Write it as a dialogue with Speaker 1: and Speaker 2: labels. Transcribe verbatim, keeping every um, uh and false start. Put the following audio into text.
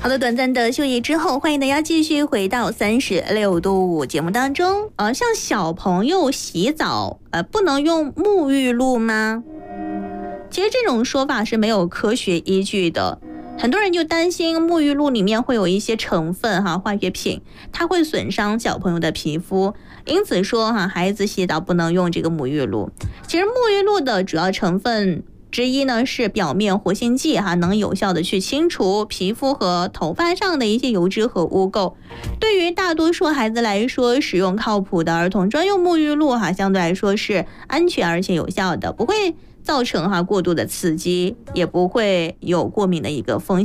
Speaker 1: 好的，短暂的休息之后，欢迎大家继续回到三十六度五节目当中。呃，像小朋友洗澡，呃，不能用沐浴露吗？其实这种说法是没有科学依据的。很多人就担心沐浴露里面会有一些成分哈化学品，它会损伤小朋友的皮肤，因此说哈孩子洗澡不能用这个沐浴露。其实沐浴露的主要成分之一呢是表面活性剂哈，能有效的去清除皮肤和头发上的一些油脂和污垢。对于大多数孩子来说，使用靠谱的儿童专用沐浴露哈，相对来说是安全而且有效的，不会造成哈过度的刺激，也不会有过敏的一个风险。